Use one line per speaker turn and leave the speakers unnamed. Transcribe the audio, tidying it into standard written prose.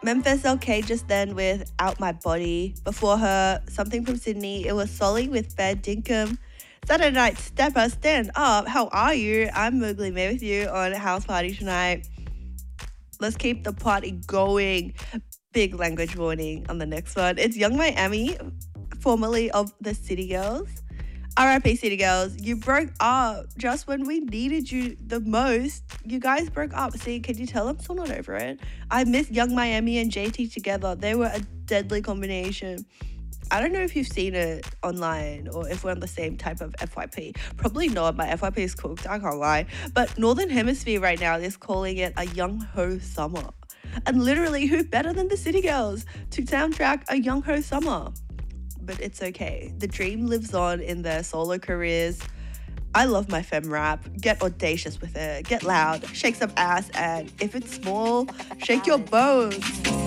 Memphis LK just then with Out My Body. Before her, something from Sydney. It was Solly with Fair Dinkum. Saturday Night Stepper, stand up. How are you? I'm Mowgli May with you on House Party tonight. Let's keep the party going. Big language warning on the next one. It's Young Miami, formerly of the City Girls. RIP City Girls, you broke up just when we needed you the most. You guys broke up. See, can you tell I'm still not over it? I miss Young Miami and JT together. They were a deadly combination. I don't know if you've seen it online or if we're on the same type of FYP. Probably not. My FYP is cooked. I can't lie. But Northern Hemisphere right now is calling it a Young Ho Summer. And literally, who better than the City Girls to soundtrack a Young Ho Summer? But it's okay. The dream lives on in their solo careers. I love my femme rap. Get audacious with it. Get loud. Shake some ass. And if it's small, shake your bones.